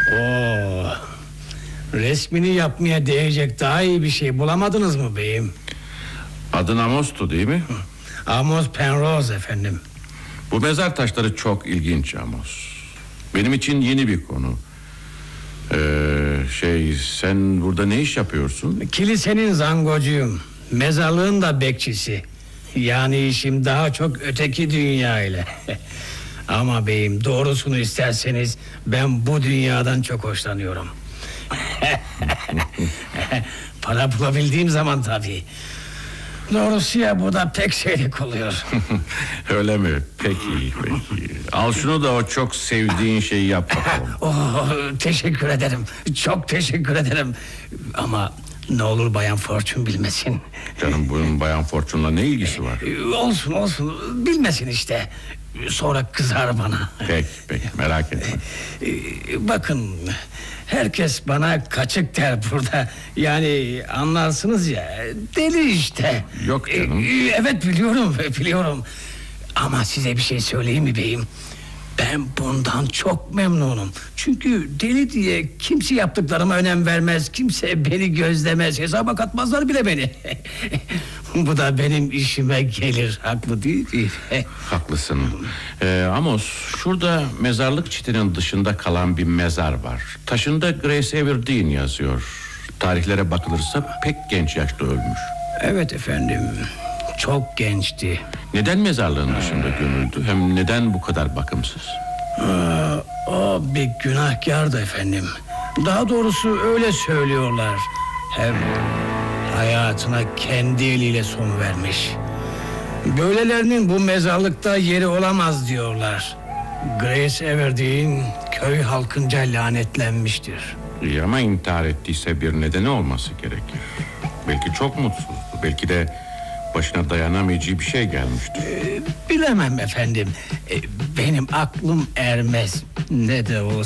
Oo, resmini yapmaya değecek daha iyi bir şey bulamadınız mı beyim? Adın Amos'tu değil mi? Amos Penrose efendim. Bu mezar taşları çok ilginç Amos. Benim için yeni bir konu. Sen burada ne iş yapıyorsun? Kilisenin zangocuyum. Mezarlığın da bekçisi. Yani işim daha çok öteki dünya ile. Ama beyim, doğrusunu isterseniz ben bu dünyadan çok hoşlanıyorum. Para bulabildiğim zaman tabii. Doğrusu ya, bu da pek şeylik oluyor. Öyle mi? Peki. Al şunu da o çok sevdiğin şeyi yap bakalım. Teşekkür ederim. Çok teşekkür ederim. Ama ne olur Bayan Fortune bilmesin. Canım, bunun Bayan Fortune'la ne ilgisi var? Olsun. Bilmesin işte. Sonra kızar bana. Peki, merak etme. Bakın, herkes bana kaçık der burada. Yani anlarsınız ya, deli işte. Yok canım. Evet, biliyorum. Ama size bir şey söyleyeyim mi beyim? Ben bundan çok memnunum. Çünkü deli diye kimse yaptıklarıma önem vermez. Kimse beni gözlemez. Hesaba katmazlar bile beni. Bu da benim işime gelir. Haklı değil mi? Haklısın. Amos, şurada mezarlık çitinin dışında kalan bir mezar var. Taşında Grace Everdeen yazıyor. Tarihlere bakılırsa pek genç yaşta ölmüş. Evet efendim. Çok gençti. Neden mezarlığın dışında gömüldü? Hem neden bu kadar bakımsız? O bir günahkardı efendim. Daha doğrusu öyle söylüyorlar. Hem hayatına kendi eliyle son vermiş. Böylelerinin bu mezarlıkta yeri olamaz diyorlar. Grace Everdeen köy halkınca lanetlenmiştir. İyi ama intihar ettiyse bir nedeni olması gerekir. Belki çok mutsuzdu. Belki de başına dayanamayacağı bir şey gelmiştir. Bilemem efendim. Benim aklım ermez. Ne de olsa